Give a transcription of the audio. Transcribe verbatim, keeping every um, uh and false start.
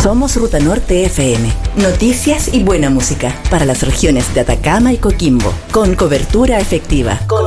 Somos Ruta Norte F M. Noticias y buena música para las regiones de Atacama y Coquimbo. Con cobertura efectiva. Con